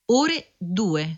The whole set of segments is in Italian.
ore 2.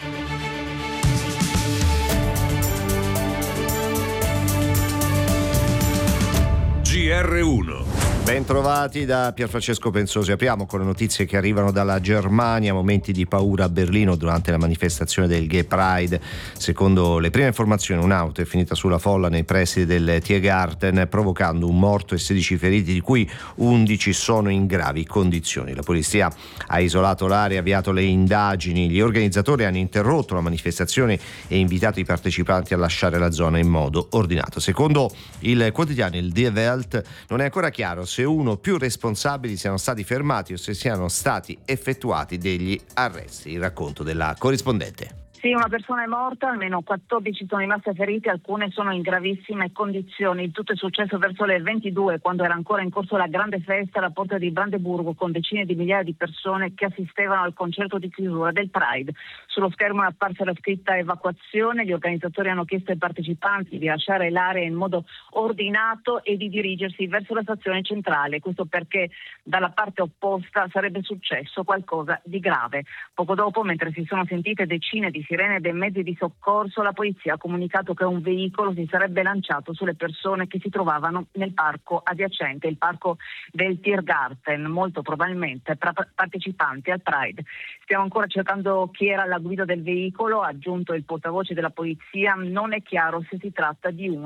GR1. Bentrovati da Pierfrancesco Pensosi. Apriamo con le notizie che arrivano dalla Germania. Momenti di paura a Berlino durante la manifestazione del Gay Pride. Secondo le prime informazioni, un'auto è finita sulla folla nei pressi del Tiergarten, provocando un morto e 16 feriti, di cui 11 sono in gravi condizioni. La polizia ha isolato l'area, avviato le indagini. Gli organizzatori hanno interrotto la manifestazione e invitato i partecipanti a lasciare la zona in modo ordinato. Secondo il quotidiano il Die Welt, non è ancora chiaro se uno o più responsabili siano stati fermati o se siano stati effettuati degli arresti. Il racconto della corrispondente. Sì, una persona è morta, almeno 14 sono rimaste ferite, alcune sono in gravissime condizioni. Il tutto è successo verso le 22, quando era ancora in corso la grande festa alla porta di Brandeburgo, con decine di migliaia di persone che assistevano al concerto di chiusura del Pride. Sullo schermo è apparsa la scritta evacuazione. Gli organizzatori hanno chiesto ai partecipanti di lasciare l'area in modo ordinato e di dirigersi verso la stazione centrale. Questo perché dalla parte opposta sarebbe successo qualcosa di grave. Poco dopo, mentre si sono sentite decine di sirene dei mezzi di soccorso, la polizia ha comunicato che un veicolo si sarebbe lanciato sulle persone che si trovavano nel parco adiacente, il parco del Tiergarten, molto probabilmente partecipanti al Pride. Stiamo ancora cercando chi era alla guida del veicolo, ha aggiunto il portavoce della polizia. Non è chiaro se si tratta di uno